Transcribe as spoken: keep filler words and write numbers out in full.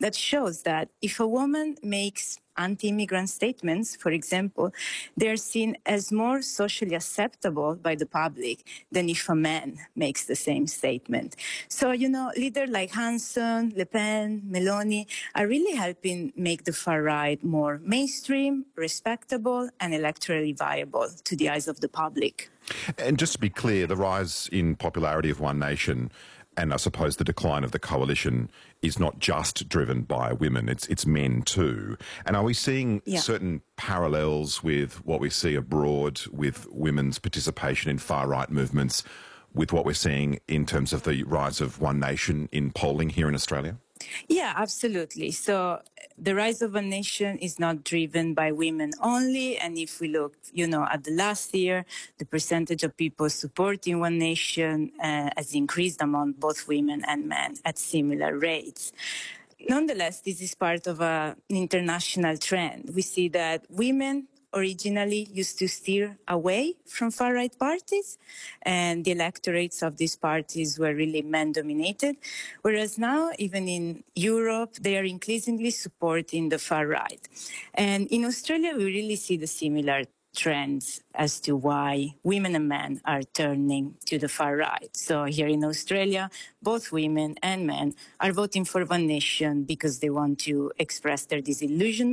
that shows that if a woman makes anti-immigrant statements, for example, they're seen as more socially acceptable by the public than if a man makes the same statement. So, you know, leaders like Hanson, Le Pen, Meloni are really helping make the far right more mainstream, respectable, and electorally viable to the eyes of the public. And just to be clear, the rise in popularity of One Nation and I suppose the decline of the coalition is not just driven by women, it's it's men too. And are we seeing Yeah. certain parallels with what we see abroad with women's participation in far-right movements with what we're seeing in terms of the rise of One Nation in polling here in Australia? Yeah, absolutely. So the rise of a nation is not driven by women only. And if we look, you know, at the last year, the percentage of people supporting One Nation uh, has increased among both women and men at similar rates. Nonetheless, this is part of a, an international trend. We see that women originally used to steer away from far-right parties, and the electorates of these parties were really men-dominated, whereas now, even in Europe, they are increasingly supporting the far-right. And in Australia, we really see the similar trends as to why women and men are turning to the far right. So here in Australia, both women and men are voting for One Nation because they want to express their disillusionment